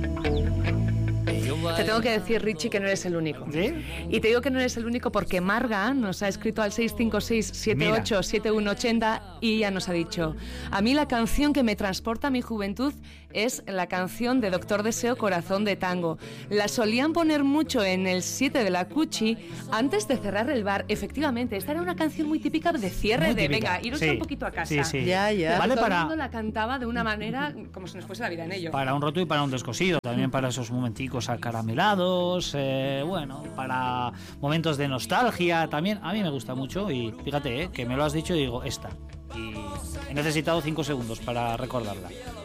Te tengo que decir, Richie, que no eres el único. ¿Sí? Y te digo que no eres el único porque Marga nos ha escrito al 656-787180 y ella nos ha dicho: a mí la canción que me transporta a mi juventud es la canción de Doctor Deseo, Corazón de Tango. La solían poner mucho en el 7 de la Cuchi antes de cerrar el bar. Efectivamente, esta era una canción muy típica de cierre, Muy de típica. venga, iros Sí. un poquito a casa. Sí, sí. Ya. Vale, Todo el para, mundo la cantaba de una manera como si nos fuese la vida en ello. para un roto y para un descosido, también para esos momenticos acaramelados, bueno, para momentos de nostalgia, también a mí me gusta mucho. Y fíjate, que me lo has dicho y digo, esta. Y he necesitado 5 segundos para recordarla.